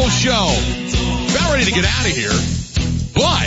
show. About ready to get out of here. But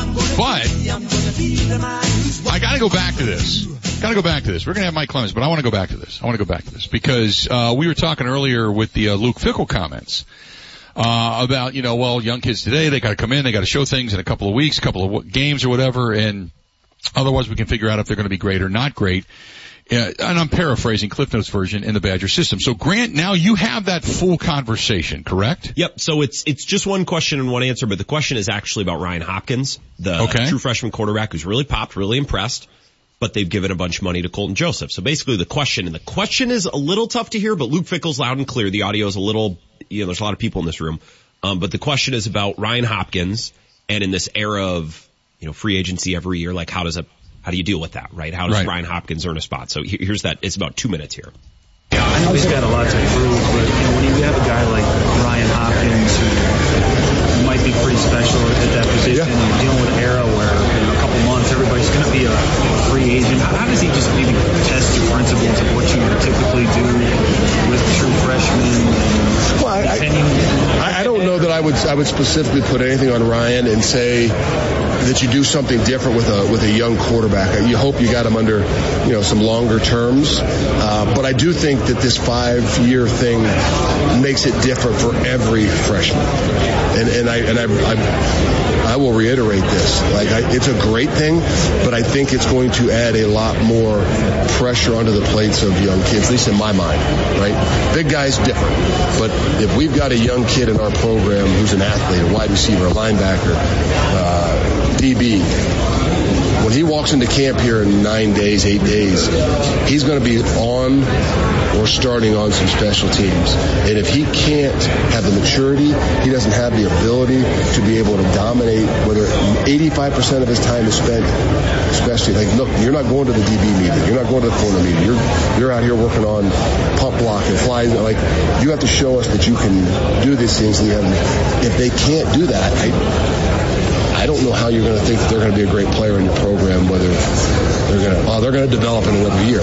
I gotta go back to this. We're gonna have Mike Clemens, but I want to go back to this. Because, we were talking earlier with the, Luke Fickell comments, about, young kids today, they gotta come in, they gotta show things in a couple of weeks, a couple of games or whatever, and otherwise we can figure out if they're gonna be great or not great. And I'm paraphrasing Cliff Notes version in the Badger system. So Grant, now you have that full conversation, correct? Yep. So it's just one question and one answer, but the question is actually about Ryan Hopkins, the true freshman quarterback who's really popped, really impressed, but they've given a bunch of money to Colton Joseph. So basically the question is a little tough to hear, but Luke Fickell's loud and clear. The audio is a little, there's a lot of people in this room. But the question is about Ryan Hopkins, and in this era of, free agency every year, like how do you deal with that, right? How does Ryan Hopkins earn a spot? So here's that. It's about 2 minutes here. Yeah, I know he's got a lot to prove, but when you have a guy like Ryan Hopkins who might be pretty special at that position, you're dealing with an era where in a couple months everybody's going to be a free agent. How does he just maybe test your principles of what you typically do with true freshmen? Well, I don't know that I would specifically put anything on Ryan and say that you do something different with a young quarterback. You hope you got him under some longer terms, but I do think that this 5-year thing makes it different for every freshman, and I will reiterate this. It's a great thing, but I think it's going to add a lot more pressure onto the plates of young kids, at least in my mind, right? Big guys different, but if we've got a young kid in our program who's an athlete, a wide receiver, a linebacker, DB, when he walks into camp here in 9 days, 8 days, he's going to be on or starting on some special teams. And if he can't have the maturity, he doesn't have the ability to be able to dominate, whether 85% of his time is spent, especially, look, you're not going to the DB meeting, you're not going to the corner meeting, you're out here working on pump block and flies. You have to show us that you can do these things. If they can't do that, I don't know how you're going to think that they're going to be a great player in your program, whether they're going to develop in another year.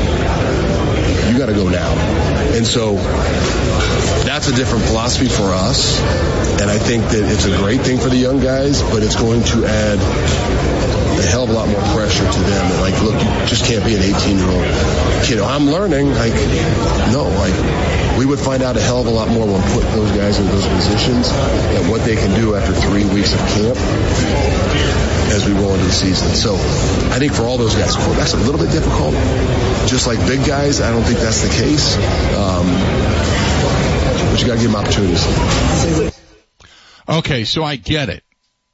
You got to go now. And so that's a different philosophy for us. And I think that it's a great thing for the young guys, but it's going to add a hell of a lot more pressure to them. Look, you just can't be an 18-year-old kid. I'm learning. We would find out a hell of a lot more when putting those guys in those positions and what they can do after 3 weeks of camp as we roll into the season. So I think for all those guys, quarterback's a little bit difficult. Just like big guys, I don't think that's the case. But you got to give them opportunities. Okay, so I get it.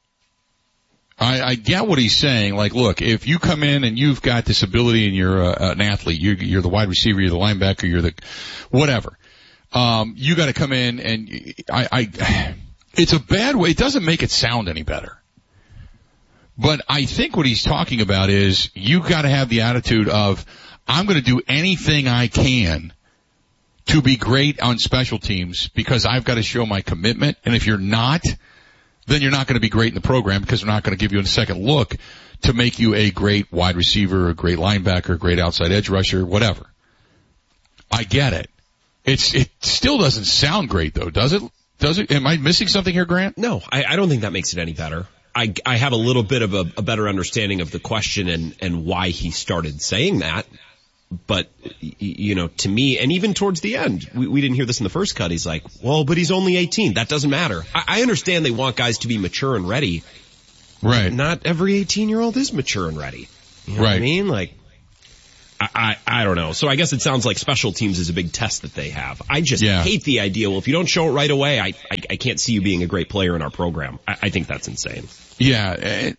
I get what he's saying. Look, if you come in and you've got this ability and you're an athlete, you're the wide receiver, you're the linebacker, you're the whatever. You got to come in and it's a bad way. It doesn't make it sound any better. But I think what he's talking about is you got to have the attitude of, I'm going to do anything I can to be great on special teams because I've got to show my commitment. And if you're not, then you're not going to be great in the program because they're not going to give you a second look to make you a great wide receiver, a great linebacker, a great outside edge rusher, whatever. I get it. It still doesn't sound great though, does it? Does it? Am I missing something here, Grant? No, I don't think that makes it any better. I have a little bit of a better understanding of the question and why he started saying that. But, to me, and even towards the end, we didn't hear this in the first cut. He's like, well, but he's only 18. That doesn't matter. I understand they want guys to be mature and ready. Right. Not every 18-year-old is mature and ready. You know what I mean? I don't know. So I guess it sounds like special teams is a big test that they have. I just hate the idea. Well, if you don't show it right away, I can't see you being a great player in our program. I think that's insane. Yeah.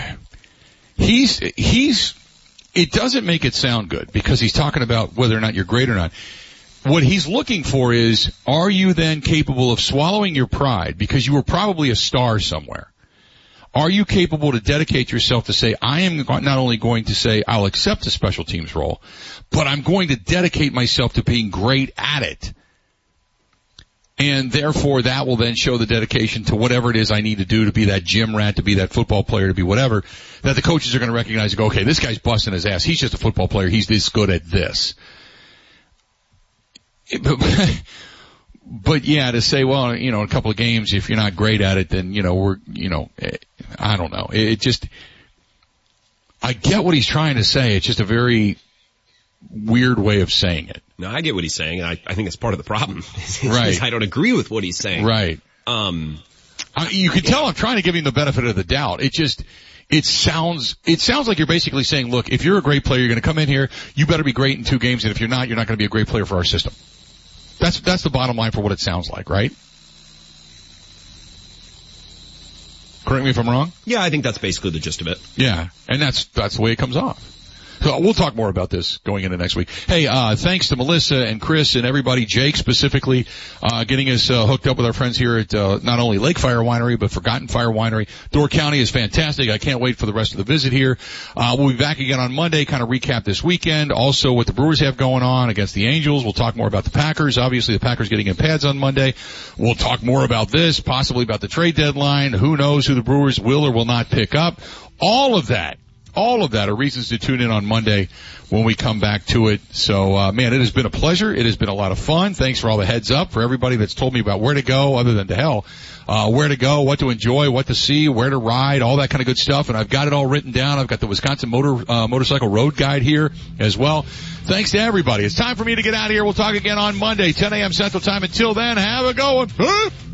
It doesn't make it sound good because he's talking about whether or not you're great or not. What he's looking for is, are you then capable of swallowing your pride because you were probably a star somewhere? Are you capable to dedicate yourself to say, I am not only going to say I'll accept a special teams role, but I'm going to dedicate myself to being great at it. And therefore that will then show the dedication to whatever it is I need to do to be that gym rat, to be that football player, to be whatever, that the coaches are going to recognize and go, okay, this guy's busting his ass. He's just a football player. He's this good at this. But yeah, to say, well, in a couple of games, if you're not great at it, then, I don't know. I get what he's trying to say. It's just a very weird way of saying it. No, I get what he's saying. I think it's part of the problem. Right. I don't agree with what he's saying. Right. You can tell I'm trying to give him the benefit of the doubt. It sounds like you're basically saying, look, if you're a great player, you're going to come in here, you better be great in 2 games, and if you're not going to be a great player for our system. That's the bottom line for what it sounds like, right? Correct me if I'm wrong? Yeah, I think that's basically the gist of it. Yeah, and that's the way it comes off. So we'll talk more about this going into next week. Hey, thanks to Melissa and Chris and everybody, Jake specifically, getting us hooked up with our friends here at not only Lake Fire Winery, but Forgotten Fire Winery. Door County is fantastic. I can't wait for the rest of the visit here. We'll be back again on Monday, kind of recap this weekend. Also what the Brewers have going on against the Angels. We'll talk more about the Packers. Obviously the Packers getting in pads on Monday. We'll talk more about this, possibly about the trade deadline. Who knows who the Brewers will or will not pick up. All of that are reasons to tune in on Monday when we come back to it. So, man, it has been a pleasure. It has been a lot of fun. Thanks for all the heads up for everybody that's told me about where to go other than to hell. Where to go, what to enjoy, what to see, where to ride, all that kind of good stuff. And I've got it all written down. I've got the Wisconsin Motorcycle Road Guide here as well. Thanks to everybody. It's time for me to get out of here. We'll talk again on Monday, 10 a.m. Central Time. Until then, have a good one.